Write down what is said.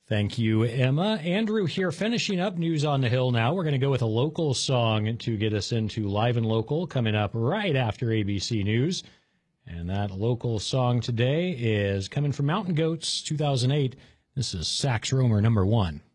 Thank you, Emma. Andrew here, finishing up News on the Hill now. We're going to go with a local song to get us into Live and Local coming up right after ABC News. And that local song today is coming from Mountain Goats 2008. This is Sax Roamer #1.